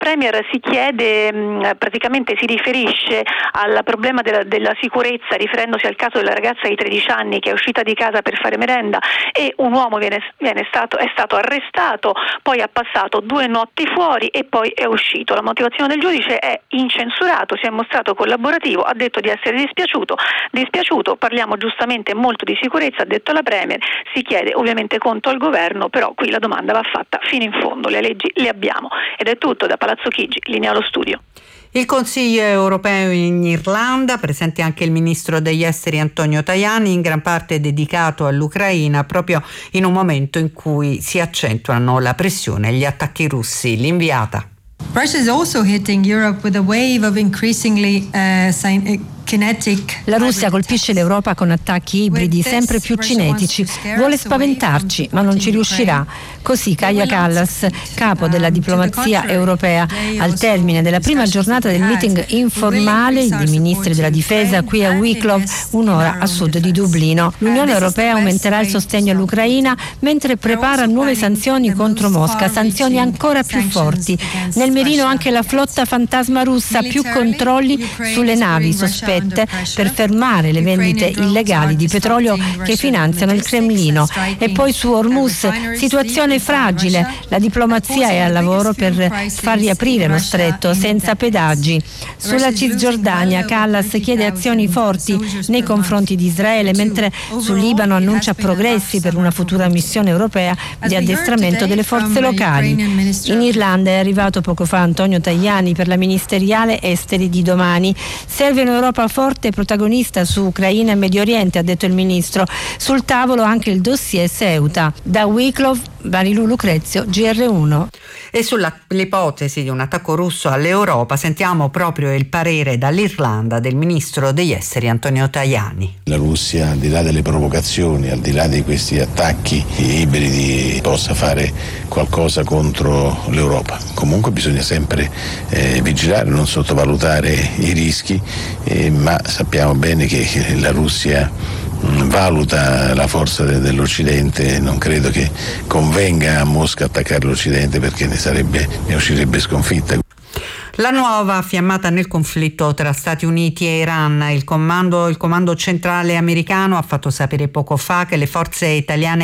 Premier si chiede, praticamente si riferisce al problema della sicurezza, riferendosi al caso della ragazza di 13 anni che è uscita di casa per fare merenda e un uomo è stato arrestato, poi ha passato 2 notti fuori e poi è uscito. La motivazione del giudice è incensurato, si è mostrato collaborativo, ha detto di essere dispiaciuto, parliamo giustamente molto di sicurezza, ha detto la Premier, si chiede ovviamente conto al governo, però qui la domanda va fatta fino in fondo, le leggi le abbiamo. Ed è tutto da Palazzo Chigi, linea allo studio. Il Consiglio europeo in Irlanda, presente anche il ministro degli esteri Antonio Tajani, in gran parte dedicato all'Ucraina, proprio in un momento in cui si accentuano la pressione e gli attacchi russi. L'inviata. Russia is also hitting Europe with a wave of increasingly La Russia colpisce l'Europa con attacchi ibridi sempre più cinetici. Vuole spaventarci, ma non ci riuscirà. Così Kaja Kallas, capo della diplomazia europea, al termine della prima giornata del meeting informale dei ministri della difesa qui a Wicklow, un'ora a sud di Dublino. L'Unione Europea aumenterà il sostegno all'Ucraina mentre prepara nuove sanzioni contro Mosca, sanzioni ancora più forti. Nel mirino anche la flotta fantasma russa, più controlli sulle navi sospette per fermare le vendite illegali di petrolio che finanziano il Cremlino. E poi su Hormuz, situazione fragile, la diplomazia è al lavoro per far riaprire lo stretto senza pedaggi. Sulla Cisgiordania Kallas chiede azioni forti nei confronti di Israele, mentre sul Libano annuncia progressi per una futura missione europea di addestramento delle forze locali. In Irlanda è arrivato poco fa Antonio Tajani per la ministeriale esteri di domani. Serve un'Europa forte e protagonista su Ucraina e Medio Oriente, ha detto il ministro. Sul tavolo anche il dossier Ceuta. Da Wicklow, Marilu Lucrezio, GR1. E sull'ipotesi di un attacco russo all'Europa sentiamo proprio il parere dall'Irlanda del ministro degli esteri Antonio Tajani. La Russia, al di là delle provocazioni, al di là di questi attacchi ibridi, possa fare qualcosa contro l'Europa. Comunque bisogna sempre vigilare, non sottovalutare i rischi, ma sappiamo bene che la Russia valuta la forza dell'Occidente. Non credo che convenga a Mosca attaccare l'Occidente, perché ne uscirebbe sconfitta. La nuova fiammata nel conflitto tra Stati Uniti e Iran. Il comando centrale americano ha fatto sapere poco fa che le forze italiane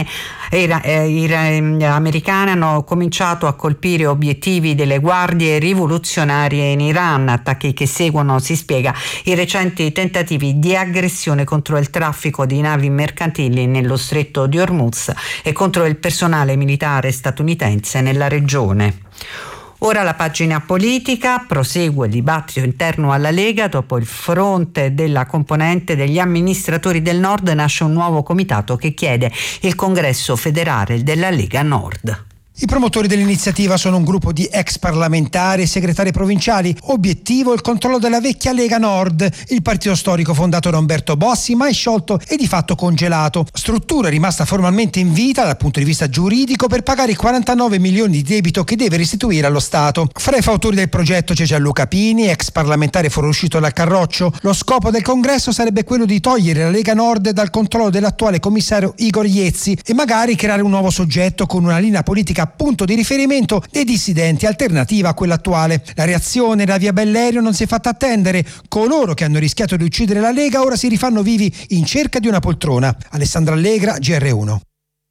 americane hanno cominciato a colpire obiettivi delle guardie rivoluzionarie in Iran, attacchi che seguono, si spiega, i recenti tentativi di aggressione contro il traffico di navi mercantili nello stretto di Hormuz e contro il personale militare statunitense nella regione. Ora la pagina politica, prosegue il dibattito interno alla Lega. Dopo il fronte della componente degli amministratori del Nord nasce un nuovo comitato che chiede il congresso federale della Lega Nord. I promotori dell'iniziativa sono un gruppo di ex parlamentari e segretari provinciali. Obiettivo il controllo della vecchia Lega Nord, il partito storico fondato da Umberto Bossi, mai sciolto e di fatto congelato. Struttura rimasta formalmente in vita dal punto di vista giuridico per pagare i 49 milioni di debito che deve restituire allo Stato. Fra i fautori del progetto c'è Gianluca Pini, ex parlamentare fuoriuscito dal Carroccio. Lo scopo del congresso sarebbe quello di togliere la Lega Nord dal controllo dell'attuale commissario Igor Iezzi e magari creare un nuovo soggetto con una linea politica punto di riferimento dei dissidenti, alternativa a quella attuale. La reazione da via Bellerio non si è fatta attendere. Coloro che hanno rischiato di uccidere la Lega ora si rifanno vivi in cerca di una poltrona. Alessandra Allegra, GR1.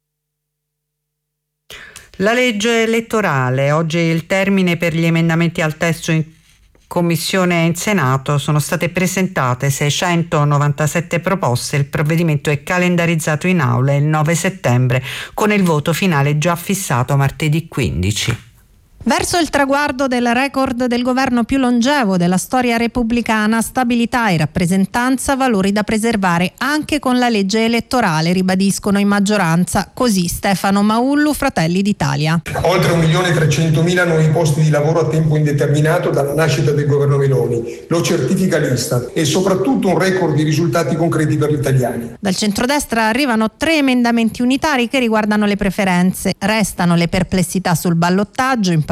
La legge elettorale. Oggi il termine per gli emendamenti al testo in Commissione in Senato. Sono state presentate 697 proposte. Il provvedimento è calendarizzato in aula il 9 settembre con il voto finale già fissato martedì 15. Verso il traguardo del record del governo più longevo della storia repubblicana, stabilità e rappresentanza, valori da preservare anche con la legge elettorale, ribadiscono in maggioranza. Così Stefano Maullu, Fratelli d'Italia. Oltre 1.300.000 nuovi posti di lavoro a tempo indeterminato dalla nascita del governo Meloni, lo certifica l'Istat, e soprattutto un record di risultati concreti per gli italiani. Dal centrodestra arrivano 3 emendamenti unitari che riguardano le preferenze. Restano le perplessità sul ballottaggio, in particolare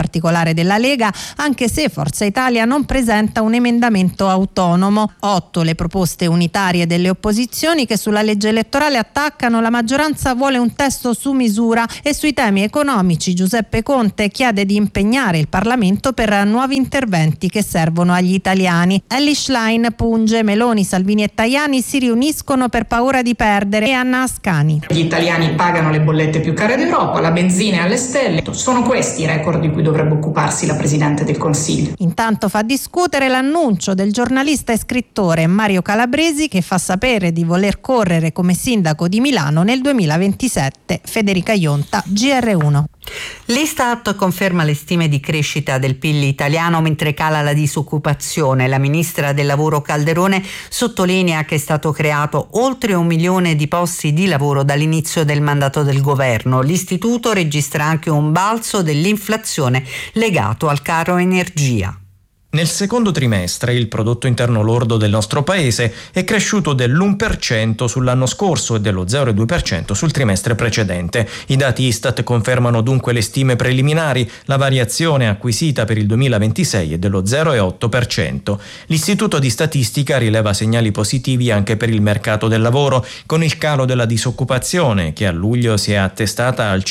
particolare della Lega, anche se Forza Italia non presenta un emendamento autonomo. 8 le proposte unitarie delle opposizioni che sulla legge elettorale attaccano la maggioranza vuole un testo su misura e sui temi economici Giuseppe Conte chiede di impegnare il Parlamento per nuovi interventi che servono agli italiani. Elly Schlein punge Meloni, Salvini e Tajani si riuniscono per paura di perdere e Anna Ascani. Gli italiani pagano le bollette più care d'Europa, la benzina è alle stelle. Sono questi i record di cui dovrebbe occuparsi la Presidente del Consiglio. Intanto fa discutere l'annuncio del giornalista e scrittore Mario Calabresi che fa sapere di voler correre come sindaco di Milano nel 2027. Federica Ionta, GR1. L'Istat conferma le stime di crescita del PIL italiano mentre cala la disoccupazione. La ministra del lavoro Calderone sottolinea che è stato creato oltre 1 milione di posti di lavoro dall'inizio del mandato del governo. L'istituto registra anche un balzo dell'inflazione legato al caro energia. Nel secondo trimestre il prodotto interno lordo del nostro paese è cresciuto dell'1% sull'anno scorso e dello 0,2% sul trimestre precedente. I dati Istat confermano dunque le stime preliminari. La variazione acquisita per il 2026 è dello 0,8%. L'Istituto di Statistica rileva segnali positivi anche per il mercato del lavoro, con il calo della disoccupazione che a luglio si è attestata al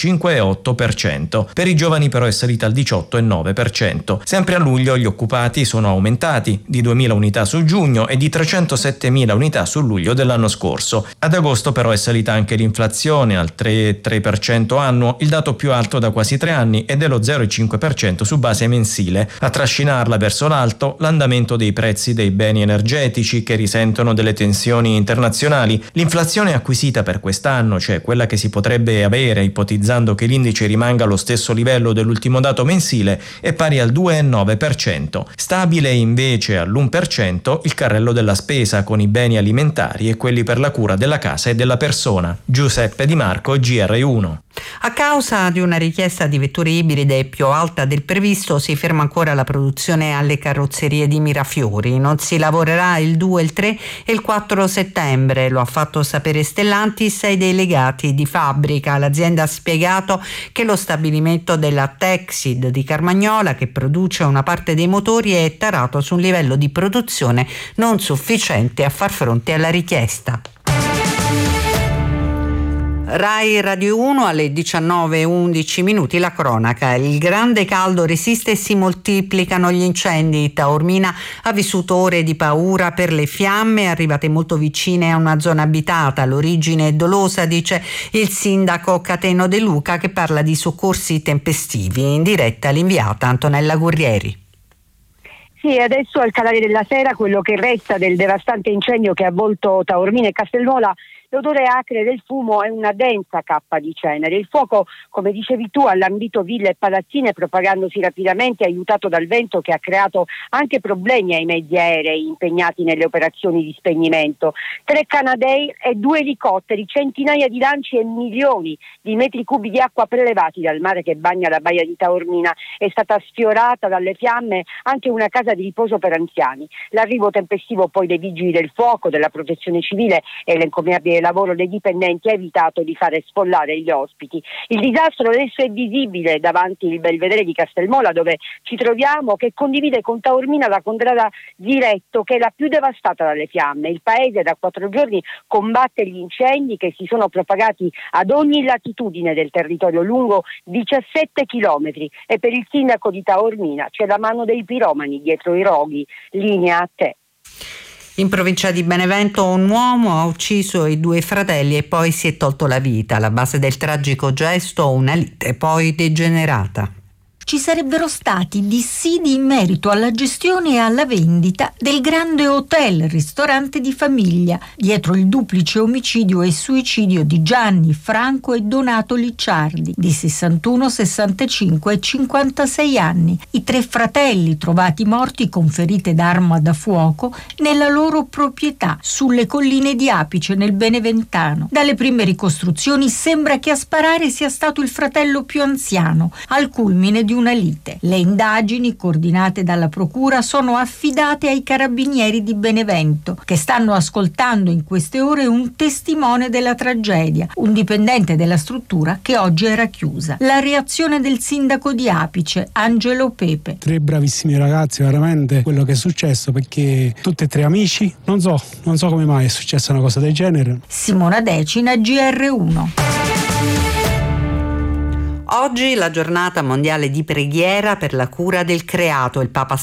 5,8%. Per i giovani però è salita al 18,9%. Sempre a luglio gli occupati sono aumentati di 2.000 unità su giugno e di 307.000 unità su luglio dell'anno scorso. Ad agosto però è salita anche l'inflazione al 3,3% annuo, il dato più alto da quasi 3 anni e dello 0,5% su base mensile. A trascinarla verso l'alto l'andamento dei prezzi dei beni energetici che risentono delle tensioni internazionali. L'inflazione acquisita per quest'anno, cioè quella che si potrebbe avere ipotizzando che l'indice rimanga allo stesso livello dell'ultimo dato mensile, è pari al 2,9%. Stabile invece all'1% il carrello della spesa con i beni alimentari e quelli per la cura della casa e della persona. Giuseppe Di Marco, GR1. A causa di una richiesta di vetture ibride più alta del previsto si ferma ancora la produzione alle carrozzerie di Mirafiori. Non si lavorerà il 2, il 3 e il 4 settembre, lo ha fatto sapere Stellantis ai delegati di fabbrica. L'azienda ha spiegato che lo stabilimento della Texid di Carmagnola, che produce una parte dei motori, è tarato su un livello di produzione non sufficiente a far fronte alla richiesta. Rai Radio 1 alle 19:11 la cronaca. Il grande caldo resiste e si moltiplicano gli incendi. Taormina ha vissuto ore di paura per le fiamme arrivate molto vicine a una zona abitata. L'origine è dolosa, dice il sindaco Cateno De Luca, che parla di soccorsi tempestivi. In diretta l'inviata Antonella Gurrieri. Sì, adesso al calare della sera quello che resta del devastante incendio che ha avvolto Taormina e Castelnuovo. L'odore acre del fumo è una densa cappa di cenere. Il fuoco, come dicevi tu, ha lambito ville e palazzine propagandosi rapidamente, aiutato dal vento che ha creato anche problemi ai mezzi aerei impegnati nelle operazioni di spegnimento. 3 Canadair e 2 elicotteri, centinaia di lanci e milioni di metri cubi di acqua prelevati dal mare che bagna la baia di Taormina. È stata sfiorata dalle fiamme anche una casa di riposo per anziani. L'arrivo tempestivo poi dei vigili del fuoco, della protezione civile e l'encomiabile lavoro dei dipendenti ha evitato di fare sfollare gli ospiti. Il disastro adesso è visibile davanti il belvedere di Castelmola, dove ci troviamo, che condivide con Taormina la contrada Ziretto, che è la più devastata dalle fiamme. Il paese da 4 giorni combatte gli incendi che si sono propagati ad ogni latitudine del territorio lungo 17 chilometri e per il sindaco di Taormina c'è la mano dei piromani dietro i roghi. Linea a te. In provincia di Benevento un uomo ha ucciso i 2 fratelli e poi si è tolto la vita. Alla base del tragico gesto una lite poi degenerata. Ci sarebbero stati dissidi in merito alla gestione e alla vendita del grande hotel ristorante di famiglia, dietro il duplice omicidio e suicidio di Gianni, Franco e Donato Licciardi, di 61, 65 e 56 anni. I 3 fratelli trovati morti con ferite d'arma da fuoco nella loro proprietà sulle colline di Apice nel Beneventano. Dalle prime ricostruzioni sembra che a sparare sia stato il fratello più anziano, al culmine di una lite. Le indagini, coordinate dalla procura, sono affidate ai carabinieri di Benevento, che stanno ascoltando in queste ore un testimone della tragedia, un dipendente della struttura che oggi era chiusa. La reazione del sindaco di Apice, Angelo Pepe. 3 bravissimi ragazzi, veramente quello che è successo, perché tutti e 3 amici, non so come mai è successa una cosa del genere. Simona Decina, GR1. Oggi la giornata mondiale di preghiera per la cura del creato. Il Papa